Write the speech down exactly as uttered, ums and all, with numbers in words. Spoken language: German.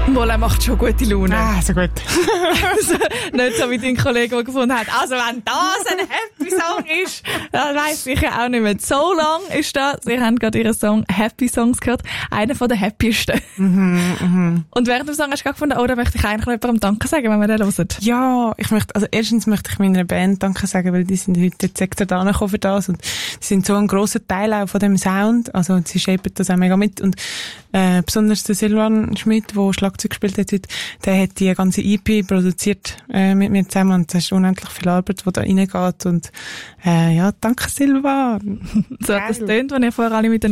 Mola macht schon gute Laune. Ah, so gut. Also, nicht so wie dein Kollege, der gefunden hat. Also wenn das ein Happy Song ist, dann weiss ich ja auch nicht mehr. So Long ist da. Sie haben gerade ihren Song Happy Songs gehört. Einer von den happiesten. Mhm, mhm. Und während dem Song hast du gerade gefunden, oh, da möchte ich eigentlich jemandem Danke sagen, wenn wir den hören. Ja, ich möchte, also erstens möchte ich meiner Band Danke sagen, weil die sind heute jetzt extra da gekommen für das und die sind so ein grosser Teil auch von dem Sound. Also sie shapen das auch mega mit und äh, besonders der Silvan Schmidt, der Schlagzeug gespielt hat heute, der hat die ganze E P produziert äh, mit mir zusammen und das ist unendlich viel Arbeit, die da reingeht und äh, ja, danke Silvan. So hat das tönt, wenn ihr vorher alle miteinander